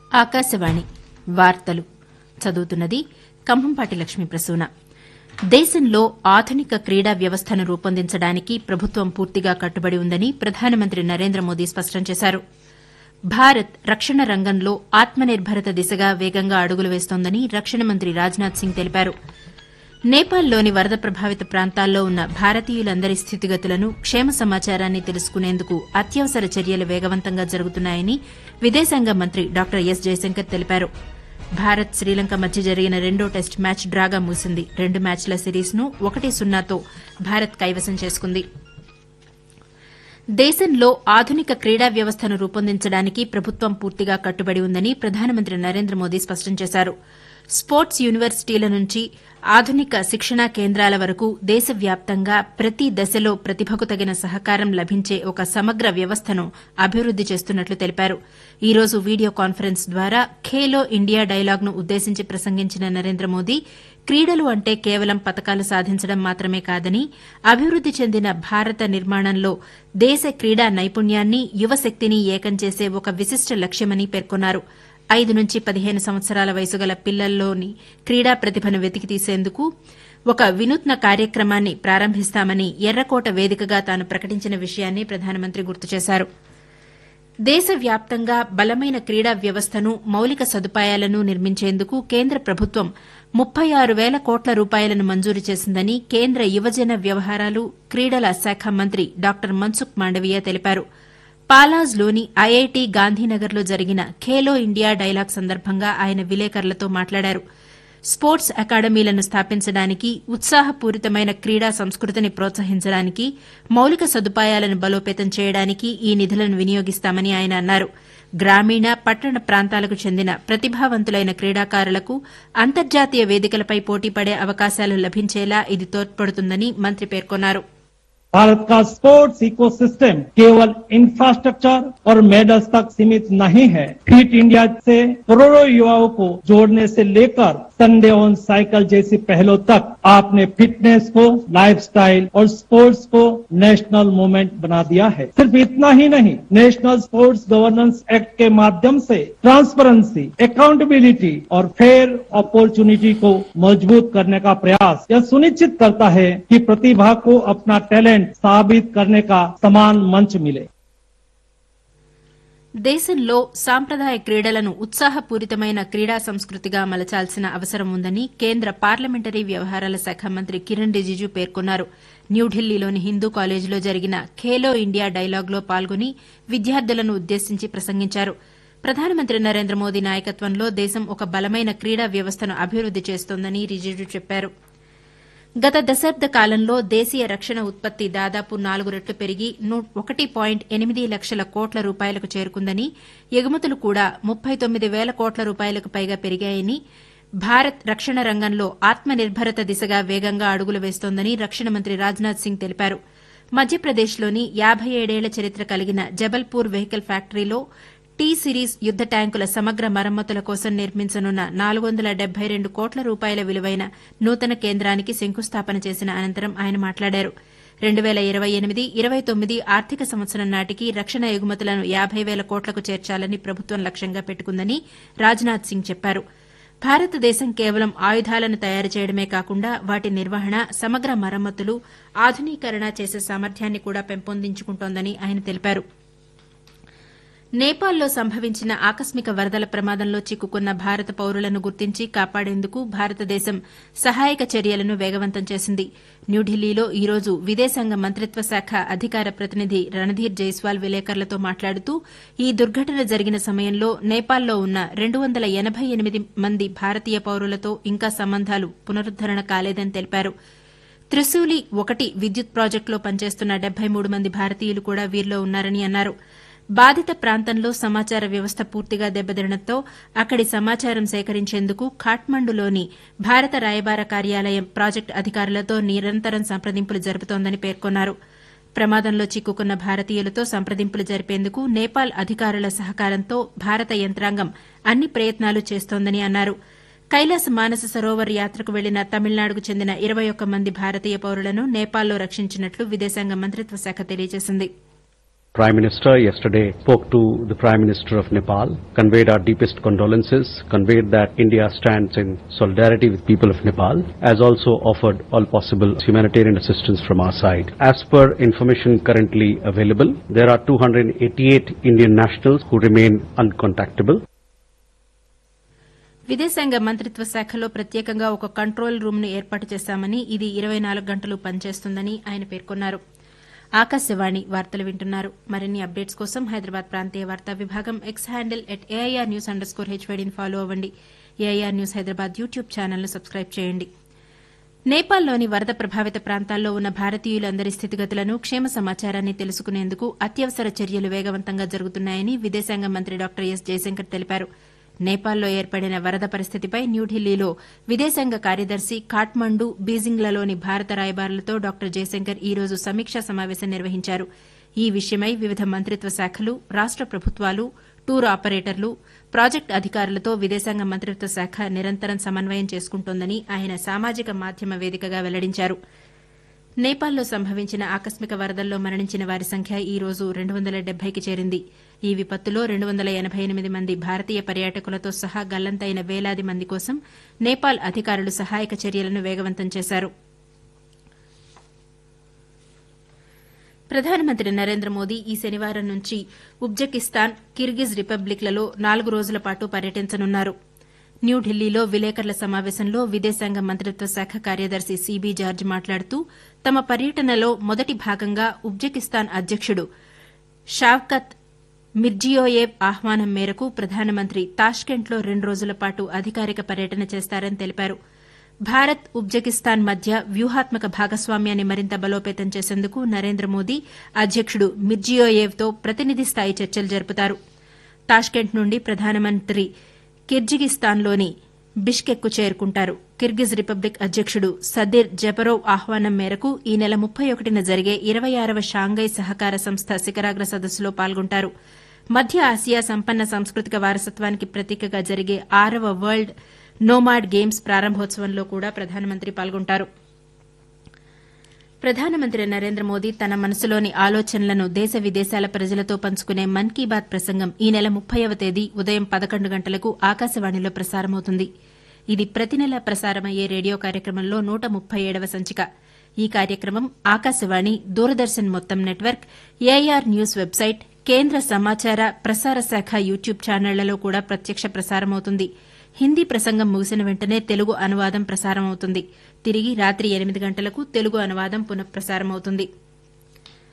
ఆకాశవాణి వార్తలు చదువుతున్నది కంభంపాటి లక్ష్మీ ప్రసూన. దేశంలో ఆధునిక క్రీడా వ్యవస్థను రూపొందించడానికి ప్రభుత్వం పూర్తిగా కట్టుబడి ఉందని ప్రధానమంత్రి నరేంద్ర మోదీ స్పష్టం చేశారు. భారత్ రక్షణ రంగంలో ఆత్మనిర్భరత దిశగా వేగంగా అడుగులు వేస్తోందని రక్షణ మంత్రి రాజ్నాథ్ సింగ్ తెలిపారు. నేపాల్లోని వరద ప్రభావిత ప్రాంతాల్లో ఉన్న భారతీయులందరి స్థితిగతులను, క్షేమ సమాచారాన్ని తెలుసుకునేందుకు అత్యవసర చర్యలు వేగవంతంగా జరుగుతున్నాయని విదేశాంగ మంత్రి డాక్టర్ ఎస్ జయశంకర్ తెలిపారు. భారత్ శ్రీలంక మధ్య జరిగిన రెండో టెస్ట్ మ్యాచ్ డ్రాగా ముగిసింది. 2 మ్యాచ్ల సిరీస్ను 1-0తో భారత్ కైవసం చేసుకుంది. దేశంలో ఆధునిక క్రీడా వ్యవస్థను రూపొందించడానికి ప్రభుత్వం పూర్తిగా కట్టుబడి ఉందని ప్రధానమంత్రి నరేంద్ర మోదీ స్పష్టం చేశారు. స్పోర్ట్స్ యూనివర్సిటీల నుంచి ఆధునిక శిక్షణా కేంద్రాల వరకు దేశవ్యాప్తంగా ప్రతి దశలో ప్రతిభకు తగిన సహకారం లభించే ఒక సమగ్ర వ్యవస్థను అభివృద్ది చేస్తున్నట్లు తెలిపారు. ఈ రోజు వీడియో కాన్ఫరెన్స్ ద్వారా ఖేలో ఇండియా డైలాగ్ను ఉద్దేశించి ప్రసంగించిన నరేంద్ర మోదీ క్రీడలు అంటే కేవలం పతకాలు సాధించడం మాత్రమే కాదని, అభివృద్ది చెందిన భారత నిర్మాణంలో దేశ క్రీడా నైపుణ్యాన్ని, యువశక్తిని ఏకం చేసే ఒక విశిష్ట లక్ష్యమని పేర్కొన్నారు. 5 నుంచి 15 సంవత్సరాల వయసుగల పిల్లల్లోని క్రీడా ప్రతిభను వెతికితీసేందుకు ఒక వినూత్న కార్యక్రమాన్ని ప్రారంభిస్తామని ఎర్రకోట వేదికగా తాను ప్రకటించిన విషయాన్ని ప్రధానమంత్రి గుర్తు చేశారు. దేశవ్యాప్తంగా బలమైన క్రీడా వ్యవస్థను, మౌలిక సదుపాయాలను నిర్మించేందుకు కేంద్ర ప్రభుత్వం 36,000 కోట్ల రూపాయలను మంజూరు చేసిందని కేంద్ర యువజన వ్యవహారాలు, క్రీడల శాఖ మంత్రి డాక్టర్ మన్సుఖ్ మాండవీయ తెలిపారు. పాలాజ్లోని ఐఐటి గాంధీనగర్లో జరిగిన ఖేలో ఇండియా డైలాగ్ సందర్భంగా ఆయన విలేకరులతో మాట్లాడారు. స్పోర్ట్స్ అకాడమీలను స్థాపించడానికి, ఉత్సాహపూరితమైన క్రీడా సంస్కృతిని ప్రోత్సహించడానికి, మౌలిక సదుపాయాలను బలోపేతం చేయడానికి ఈ నిధులను వినియోగిస్తామని ఆయన అన్నారు. గ్రామీణ, పట్టణ ప్రాంతాలకు చెందిన ప్రతిభావంతులైన క్రీడాకారులకు అంతర్జాతీయ వేదికలపై పోటీపడే అవకాశాలు లభించేలా ఇది తోడ్పడుతుందని మంత్రి పేర్కొన్నారు. भारत का स्पोर्ट्स इकोसिस्टम केवल इंफ्रास्ट्रक्चर और मेडल्स तक सीमित नहीं है. फिट इंडिया से करोड़ों युवाओं को जोड़ने से लेकर संडे ऑन साइकिल जैसी पहलों तक आपने फिटनेस को लाइफस्टाइल और स्पोर्ट्स को नेशनल मूवमेंट बना दिया है. सिर्फ इतना ही नहीं, नेशनल स्पोर्ट्स गवर्नेंस एक्ट के माध्यम से ट्रांसपेरेंसी, अकाउंटेबिलिटी और फेयर अपॉर्चुनिटी को मजबूत करने का प्रयास यह सुनिश्चित करता है कि प्रतिभा को अपना टैलेंट साबित करने का समान मंच मिले. దేశంలో సాంప్రదాయ క్రీడలను ఉత్సాహపూరితమైన క్రీడా సంస్కృతిగా మలచాల్సిన అవసరం ఉందని కేంద్ర పార్లమెంటరీ వ్యవహారాల శాఖ మంత్రి కిరణ్ రిజిజు పేర్కొన్నారు. న్యూఢిల్లీలోని హిందూ కాలేజీలో జరిగిన ఖేలో ఇండియా డైలాగ్లో పాల్గొని విద్యార్థులను ఉద్దేశించి ప్రసంగించారు. ప్రధానమంత్రి నరేంద్ర మోదీ నాయకత్వంలో దేశం ఒక బలమైన క్రీడా వ్యవస్థను అభివృద్ది చేస్తోందని రిజిజు చెప్పారు. గత దశాబ్ద కాలంలో దేశీయ రక్షణ ఉత్పత్తి దాదాపు 4 రెట్లు పెరిగి 1.8 లక్షల కోట్ల రూపాయలకు చేరుకుందని, ఎగుమతులు కూడా 39,000 కోట్ల రూపాయలకు పైగా పెరిగాయని, భారత్ రక్షణ రంగంలో ఆత్మనిర్భరత దిశగా వేగంగా అడుగులు వేస్తోందని రక్షణ మంత్రి రాజ్నాథ్ సింగ్ తెలిపారు. మధ్యప్రదేశ్లోని 57 ఏళ్ల చరిత్ర కలిగిన జబల్పూర్ వెహికల్ ఫ్యాక్టరీలో టీ సిరీస్ యుద్ద ట్యాంకుల సమగ్ర మరమ్మతుల కోసం నిర్మించనున్న 472 కోట్ల రూపాయల విలువైన నూతన కేంద్రానికి శంకుస్థాపన చేసిన అనంతరం ఆయన మాట్లాడారు. 2028-29 ఆర్థిక సంవత్సరం నాటికి రక్షణ ఎగుమతులను 50,000 కోట్లకు చేర్చాలని ప్రభుత్వం లక్ష్యంగా పెట్టుకుందని రాజ్నాథ్ సింగ్ చెప్పారు. భారతదేశం కేవలం ఆయుధాలను తయారు చేయడమే కాకుండా వాటి నిర్వహణ, సమగ్ర మరమ్మతులు, ఆధునీకరణ చేసే సామర్థ్యాన్ని కూడా పెంపొందించుకుంటోందని ఆయన తెలిపారు. నేపాల్లో సంభవించిన ఆకస్మిక వరదల ప్రమాదంలో చిక్కుకున్న భారత పౌరులను గుర్తించి కాపాడేందుకు భారతదేశం సహాయక చర్యలను వేగవంతం చేసింది. న్యూఢిల్లీలో ఈ రోజు విదేశాంగ మంత్రిత్వ శాఖ అధికార ప్రతినిధి రణధీర్ జైస్వాల్ విలేకరులతో మాట్లాడుతూ ఈ దుర్ఘటన జరిగిన సమయంలో నేపాల్లో ఉన్న 288 మంది భారతీయ పౌరులతో ఇంకా సంబంధాలు పునరుద్దరణ కాలేదని తెలిపారు. త్రిశూలి 1 విద్యుత్ ప్రాజెక్టులో పనిచేస్తున్న 73 మంది భారతీయులు కూడా వీరిలో ఉన్నారని అన్నారు. బాధిత ప్రాంతంలో సమాచార వ్యవస్థ పూర్తిగా దెబ్బతినడంతో అక్కడి సమాచారం సేకరించేందుకు ఖాట్మండులోని భారత రాయబార కార్యాలయం ప్రాజెక్టు అధికారులతో నిరంతరం సంప్రదింపులు జరుపుతోందని పేర్కొన్నారు. ప్రమాదంలో చిక్కుకున్న భారతీయులతో సంప్రదింపులు జరిపేందుకు నేపాల్ అధికారుల సహకారంతో భారత యంత్రాంగం అన్ని ప్రయత్నాలు చేస్తోందని అన్నారు. కైలాస మానస సరోవర్ యాత్రకు వెళ్లిన తమిళనాడుకు చెందిన 21 మంది భారతీయ పౌరులను నేపాల్లో రక్షించినట్లు విదేశాంగ మంత్రిత్వ శాఖ తెలియజేసింది. Prime Minister yesterday spoke to the Prime Minister of Nepal, conveyed our deepest condolences, conveyed that India stands in solidarity with people of Nepal, as also offered all possible humanitarian assistance from our side. As per information currently available, there are 288 Indian nationals who remain uncontactable. విదేశాంగ మంత్రిత్వ శాఖలో ప్రత్యేకంగా ఒక control రూమ్ను ఏర్పాటు చేశామని ఇది 24 గంటలు పనిచేస్తుందని ఆయన పేర్కొన్నారు. ఆకాశవాణి వార్తలు వింటున్నారు. మరిన్ని అప్డేట్స్ కోసం హైదరాబాద్ ప్రాంతీయ వార్తా విభాగం ఎక్స్ హ్యాండిల్ @AIRnews_HYDని ఫాలో అవ్వండి. ఏఐఆర్ న్యూస్ హైదరాబాద్ యూట్యూబ్ ఛానల్ను సబ్స్క్రైబ్ చేయండి. నేపాల్లోని వరద ప్రభావిత ప్రాంతాల్లో ఉన్న భారతీయులందరి స్థితిగతులను క్షేమ సమాచారాన్ని తెలుసుకునేందుకు అత్యవసర చర్యలు వేగవంతంగా జరుగుతున్నాయని విదేశాంగ మంత్రి డాక్టర్ ఎస్ జయశంకర్ తెలిపారు. నేపాల్లో ఏర్పడిన వరద పరిస్థితిపై న్యూఢిల్లీలో విదేశాంగ కార్యదర్శి ఖాట్మండు, బీజింగ్లలోని భారత రాయబారులతో డాక్టర్ జయశంకర్ ఈ రోజు సమీక్షా సమావేశం నిర్వహించారు. ఈ విషయమై వివిధ మంత్రిత్వ శాఖలు, రాష్ట ప్రభుత్వాలు, టూర్ ఆపరేటర్లు, ప్రాజెక్టు అధికారులతో విదేశాంగ మంత్రిత్వ శాఖ నిరంతరం సమన్వయం చేసుకుంటోందని ఆయన సామాజిక మాధ్యమ వేదికగా వెల్లడించారు. నేపాల్లో సంభవించిన ఆకస్మిక వరదల్లో మరణించిన వారి సంఖ్య ఈ రోజు 270కి చేరింది. ఈ విపత్తులో 288 మంది భారతీయ పర్యాటకులతో సహా గల్లంతైన వేలాది మంది కోసం నేపాల్ అధికారులు సహాయక చర్యలను వేగవంతం చేశారు. ప్రధానమంత్రి నరేంద్ర మోదీ ఈ శనివారం నుంచి ఉజ్బెకిస్తాన్, కిర్గిజ్ రిపబ్లిక్లలో 4 రోజుల పాటు పర్యటించనున్నారు. న్యూఢిల్లీలో విలేకరుల సమావేశంలో విదేశాంగ మంత్రిత్వ శాఖ కార్యదర్శి సిబి జార్జ్ మాట్లాడుతూ తమ పర్యటనలో మొదటి భాగంగా ఉజ్బెకిస్తాన్ అధ్యకుడు షావ్కత్ మిర్జియోయేవ్ ఆహ్వానం మేరకు ప్రధానమంత్రి తాష్కెంట్లో 2 రోజుల పాటు అధికారిక పర్యటన చేస్తారని తెలిపారు. భారత్, ఉజ్బెకిస్తాన్ మధ్య వ్యూహాత్మక భాగస్వామ్యాన్ని మరింత బలోపేతం చేసేందుకు నరేంద్ర మోదీ అధ్యకుడు మిర్జియోయేవ్తో ప్రతినిధి స్థాయి చర్చలు జరుపుతారు. తాష్కెంట్ నుండి ప్రధానమంత్రి కిర్గిజిస్తాన్లోని బిష్కెక్కు చేరుకుంటారు. కిర్గిజ్ రిపబ్లిక్ అధ్యకుడు సదిర్ జపరోవ్ ఆహ్వానం మేరకు ఈ నెల 31న జరిగే 26వ షాంఘై సహకార సంస్థ శిఖరాగ్ర సదస్సులో పాల్గొంటారు. మధ్య ఆసియా సంపన్న సాంస్కృతిక వారసత్వానికి ప్రతీకగా జరిగే 6వ వరల్డ్ నోమాడ్ గేమ్స్ ప్రారంభోత్సవంలో కూడా ప్రధానమంత్రి పాల్గొంటారు. ప్రధానమంత్రి నరేంద్ర మోదీ తన మనసులోని ఆలోచనలను దేశ విదేశాల ప్రజలతో పంచుకునే మన్ కీ బాత్ ప్రసంగం ఈ నెల 30వ తేదీ ఉదయం 11 గంటలకు ఆకాశవాణిలో ప్రసారమవుతుంది. ఇది ప్రతి నెల ప్రసారమయ్యే రేడియో కార్యక్రమంలో 137వ సంచిక. ఈ కార్యక్రమం ఆకాశవాణి, దూరదర్శన్ మొత్తం నెట్వర్క్, ఏఐఆర్ న్యూస్ వెబ్సైట్, కేంద్ర సమాచార ప్రసార శాఖ యూట్యూబ్ ఛానళ్లలో కూడా ప్రత్యక్ష ప్రసారమవుతుంది. హిందీ ప్రసంగం ముగిసిన వెంటనే తెలుగు అనువాదం ప్రసారమవుతుంది. తిరిగి రాత్రి 8 గంటలకు తెలుగు అనువాదం పునఃప్రసారమవుతుంది.